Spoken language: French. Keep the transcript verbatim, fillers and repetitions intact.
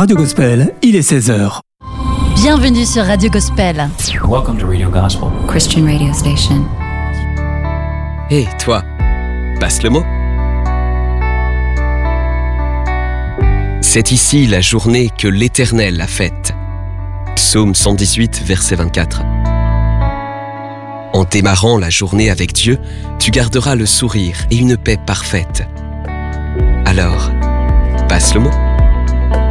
Radio Gospel, il est seize heures. Bienvenue sur Radio Gospel. Welcome to Radio Gospel, Christian radio station. Hé, hey, toi, passe le mot. C'est ici la journée que l'Éternel a faite. Psaume cent dix-huit, verset vingt-quatre. En démarrant la journée avec Dieu, tu garderas le sourire et une paix parfaite. Alors, passe le mot.